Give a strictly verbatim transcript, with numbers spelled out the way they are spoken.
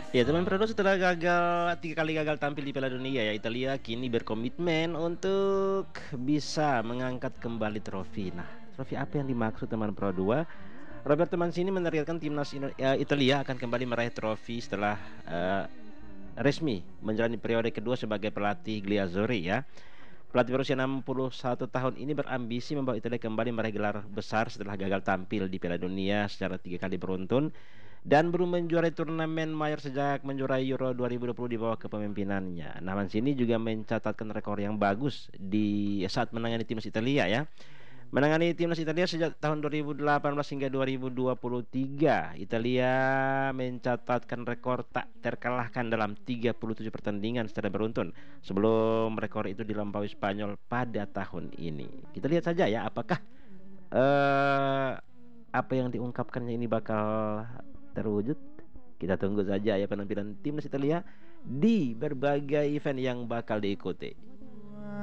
Ya, teman Prado setelah gagal tiga kali gagal tampil di Piala Dunia ya, Italia kini berkomitmen untuk bisa mengangkat kembali trofi. Nah, trofi apa yang dimaksud teman Pro dua? Roberto Mancini menargetkan timnas Indo- ya, Italia akan kembali meraih trofi setelah eh, resmi menjalani periode kedua sebagai pelatih Gliazzurri ya. Pelatih berusia enam puluh satu tahun ini berambisi membawa Italia kembali meraih gelar besar setelah gagal tampil di Piala Dunia secara tiga kali beruntun dan belum menjuarai turnamen mayor sejak menjuarai Euro dua ribu dua puluh di bawah kepemimpinannya. Nah, Mancini juga mencatatkan rekor yang bagus di saat menangani timnas Italia ya. Menangani timnas Italia sejak tahun dua ribu delapan belas hingga dua ribu dua puluh tiga, Italia mencatatkan rekor tak terkalahkan dalam tiga puluh tujuh pertandingan secara beruntun sebelum rekor itu dilampaui Spanyol pada tahun ini. Kita lihat saja ya apakah eh apa yang diungkapkannya ini bakal terwujud. Kita tunggu saja ya penampilan timnas Italia di berbagai event yang bakal diikuti.